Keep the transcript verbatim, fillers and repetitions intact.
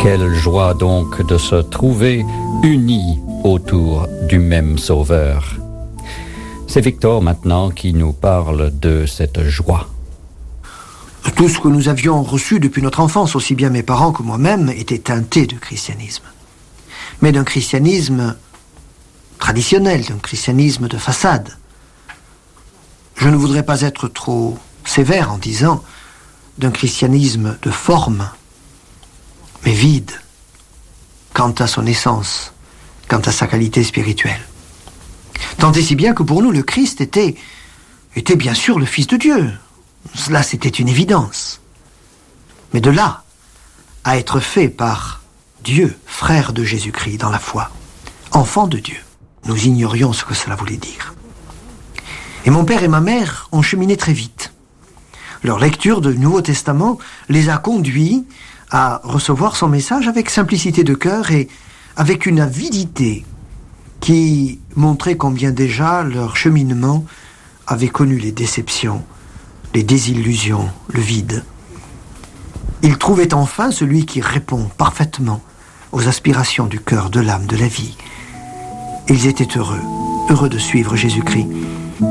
Quelle joie donc de se trouver unis autour du même Sauveur. C'est Victor maintenant qui nous parle de cette joie. Tout ce que nous avions reçu depuis notre enfance, aussi bien mes parents que moi-même, était teinté de christianisme. Mais d'un christianisme traditionnel, d'un christianisme de façade. Je ne voudrais pas être trop sévère en disant d'un christianisme de forme, mais vide quant à son essence, quant à sa qualité spirituelle. Tant et si bien que pour nous, le Christ était, était bien sûr le Fils de Dieu. Cela, c'était une évidence. Mais de là à être fait par Dieu, frère de Jésus-Christ dans la foi, enfant de Dieu, nous ignorions ce que cela voulait dire. Et mon père et ma mère ont cheminé très vite. Leur lecture du Nouveau Testament les a conduits à recevoir son message avec simplicité de cœur et avec une avidité qui montrait combien déjà leur cheminement avait connu les déceptions, les désillusions, le vide. Ils trouvaient enfin celui qui répond parfaitement aux aspirations du cœur, de l'âme, de la vie. Ils étaient heureux, heureux de suivre Jésus-Christ.